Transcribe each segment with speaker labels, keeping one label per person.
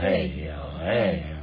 Speaker 1: hey.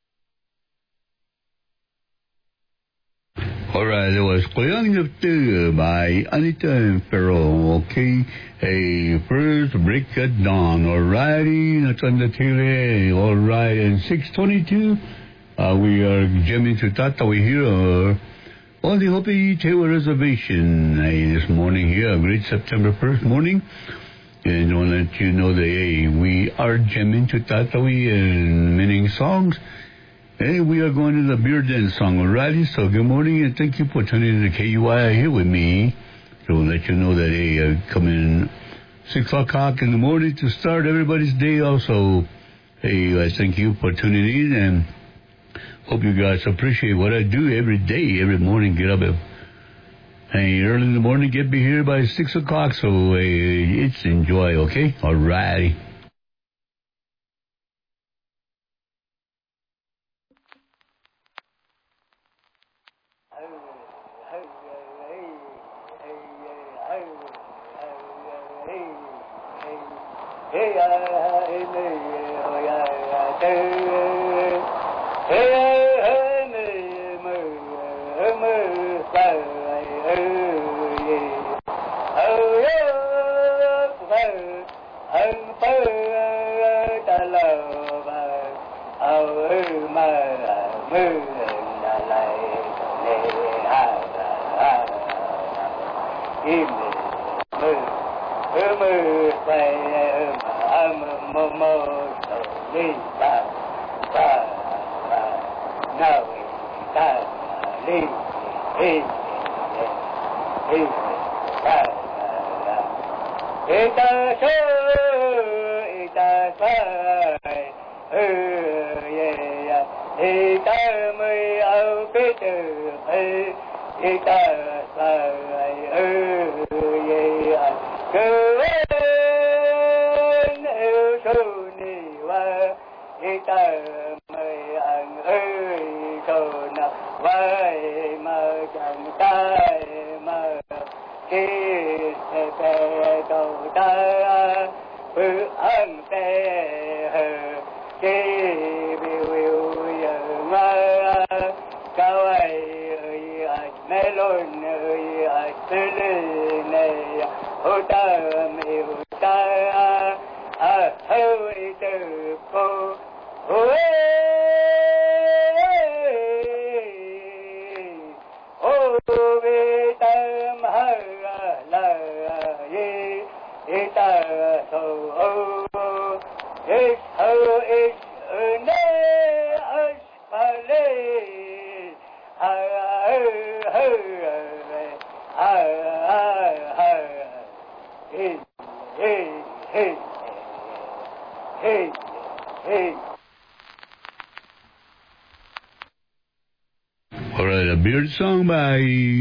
Speaker 2: All right, it was Koyang of Two by Anita and Pharaoh. Okay, hey, first break at dawn. All righty, that's on the TV. All right, and 6:22, we are jamming to Tatawi here on the Hopi Taylor Reservation. Hey, this morning here, a great September 1st morning. And I want to let you know that, hey, we are jamming to Tatawi and many songs. Hey, we are going to the Beer Den song, alrighty? So good morning and thank you for tuning in to KUI here with me. So I'll let you know that, hey, I come in 6 o'clock in the morning to start everybody's day also. Hey, I thank you for tuning in and hope you guys appreciate what I do every day, every morning. Get up hey, early in the morning, get me here by 6 o'clock, so hey, it's enjoy, okay? Alrighty. All right, a beard song by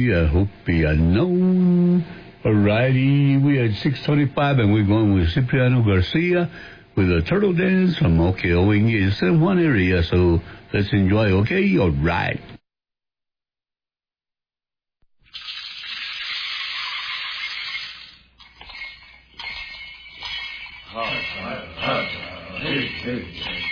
Speaker 2: Hopi Unknown. Alrighty, we had 6:25 and we're going with Cipriano Garcia with a turtle dance from Okeoingi, San Juan area. So let's enjoy, okay? All right.
Speaker 1: Hey.